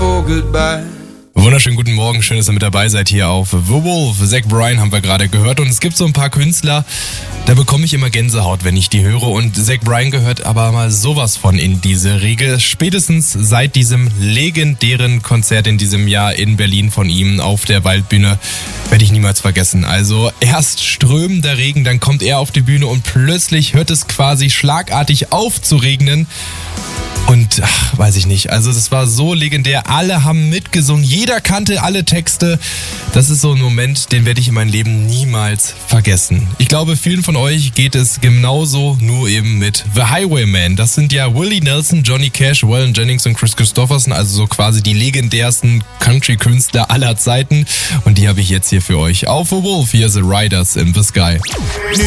for goodbye. Wunderschönen guten Morgen, schön, dass ihr mit dabei seid hier auf The Wolf. Zach Bryan haben wir gerade gehört und es gibt so ein paar Künstler, da bekomme ich immer Gänsehaut, wenn ich die höre, und Zach Bryan gehört aber mal sowas von in diese Riege. Spätestens seit diesem legendären Konzert in diesem Jahr in Berlin von ihm auf der Waldbühne werde ich niemals vergessen. Also erst strömender Regen, dann kommt er auf die Bühne und plötzlich hört es quasi schlagartig auf zu regnen. Und weiß ich nicht, also das war so legendär, alle haben mitgesungen, jeder kannte alle Texte. Das ist so ein Moment, den werde ich in meinem Leben niemals vergessen. Ich glaube, vielen von euch geht es genauso, nur eben mit The Highwayman. Das sind ja Willie Nelson, Johnny Cash, Waylon Jennings und Chris Christopherson, also so quasi die legendärsten Country-Künstler aller Zeiten. Und die habe ich jetzt hier für euch auf The Wolf. Hier The Riders in the Sky.